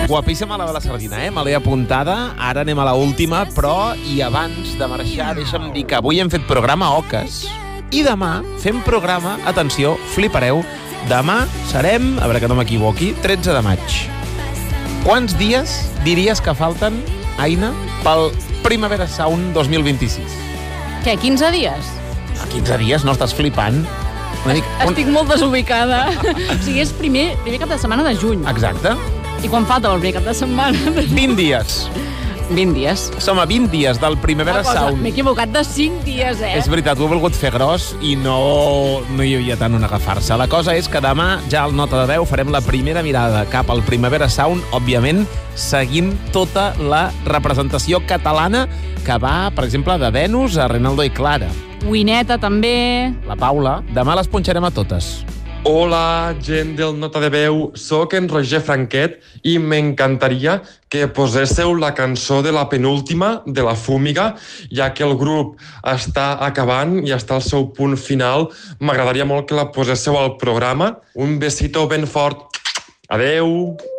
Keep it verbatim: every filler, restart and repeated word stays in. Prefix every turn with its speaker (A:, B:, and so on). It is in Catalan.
A: Guapíssima la de la sardina, eh? Me l'he apuntada. Ara anem a la última, però i abans de marxar, deixa'm dir que avui hem fet programa Oques i demà fem programa, atenció, flipareu, demà serem, a veure que no m'equivoqui, tretze de maig. Quants dies diries que falten, Aina, pel Primavera Sound dos mil vint-i-sis?
B: Què, quinze dies?
A: A quinze dies? No estàs flipant? Dic, un...
B: Estic molt desubicada. O sigui, és primer, primer cap de setmana de juny.
A: Exacte.
B: I quan falta el primer cap de setmana?
A: vint dies.
B: vint dies.
A: Som a vint dies del Primavera Sound.
B: M'he equivocat de cinc dies, eh?
A: És veritat, ho he volgut fer gros i no, no hi havia tant on agafar-se. La cosa és que demà, ja al Nota de Veu, farem la primera mirada cap al Primavera Sound, òbviament, seguint tota la representació catalana que va, per exemple, de Venus a Reinaldo i Clara.
B: Wineta, també.
A: La Paula. Demà les punxarem a totes.
C: Hola, gent del Nota de Veu, soc en Roger Franquet i m'encantaria que poséssiu la cançó de la penúltima, de La Fúmiga, ja que el grup està acabant i està al seu punt final. M'agradaria molt que la poséssiu al programa. Un besito ben fort. Adeu!